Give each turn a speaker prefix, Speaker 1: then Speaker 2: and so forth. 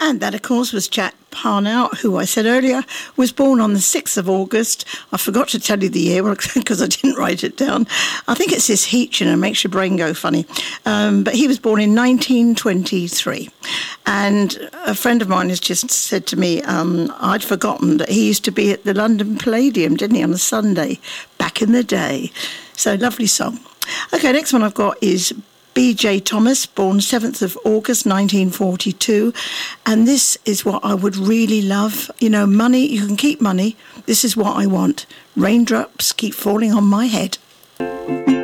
Speaker 1: And that, of course, was Jack Parnell, who I said earlier was born on the 6th of August. I forgot to tell you the year because I didn't write it down. I think it's this heat, makes your brain go funny. But he was born in 1923. And a friend of mine has just said to me, I'd forgotten that he used to be at the London Palladium, didn't he, on a Sunday back in the day. So lovely song. Okay, next one I've got is B.J. Thomas, born 7th of August 1942, and this is what I would really love. Money, you can keep money. This is what I want. Raindrops keep falling on my head.